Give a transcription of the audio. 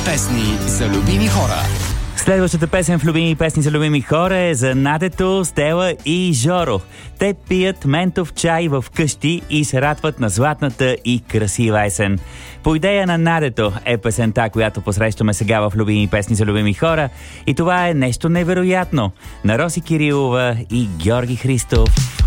песни за любими хора. Следващата песен в любими песни за любими хора е за Надето, Стела и Жоро. Те пият ментов чай в къщи и се радват на златната и красива есен. По идея на Надето е песента, която посрещаме сега в любими песни за любими хора. И това е нещо невероятно. На Роси Кирилова и Георги Христов.